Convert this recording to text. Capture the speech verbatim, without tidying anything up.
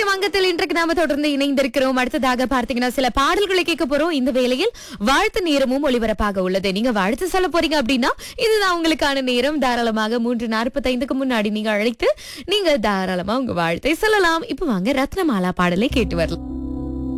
வணக்கம் அங்கத்தில் இன்றைக்கு நாம தொடர்ந்து இணைந்திருக்கிறோம். அடுத்ததாக பார்த்தீங்கன்னா சில பாடல்களை கேட்க போறோம். இந்த வேளையில் வாழ்த்து நேரமும் ஒளிபரப்பாக உள்ளது. நீங்க வாழ்த்து சொல்ல போறீங்க அப்படின்னா இதுதான் உங்களுக்கான நேரம். தாராளமாக மூன்று நாற்பத்தி ஐந்துக்கு முன்னாடி நீங்க அழைத்து நீங்க தாராளமா உங்க வாழ்த்தை சொல்லலாம். இப்ப வாங்க ரத்னமாலா பாடலை கேட்டு வரலாம்.